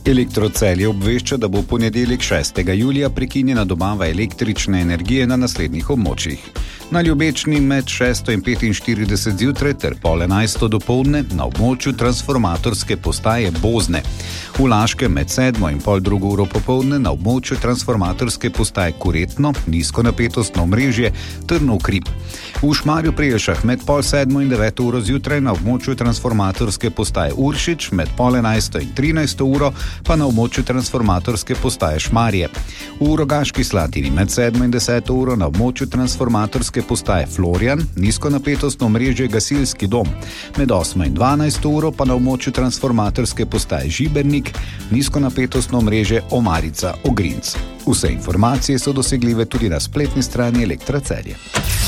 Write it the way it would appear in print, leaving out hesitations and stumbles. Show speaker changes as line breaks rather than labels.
Elektrocelje obvešča, da bo v ponedeljek 6. julija prekinjena dobava električne energije na naslednjih območjih. Na Ljubečni med 6. in 45 zjutraj ter pol 11. dopoldne na območju transformatorske postaje Bozne. V Laškem med 7. in pol 2. uro popoldne na območju transformatorske postaje Kuretno, nizkonapetostno omrežje Trnov Hrib. V Šmarju pri Jelšah med pol 7. in 9. uro zjutraj na območju transformatorske postaje Uršič, med pol 11. in 13. uro pa na območju transformatorske postaje Šmarje. V Rogaški Slatini med 7. in 10. uro na območju transformatorske postaje Florjan, nizkonapetostno omrežje Gasilski dom. Med 8. in 12. uro pa na območju transformatorske postaje Žibernik, nizkonapetostno omrežje Omarica Ogrinc. Vse informacije so dosegljive tudi na spletni strani Elektra Celje.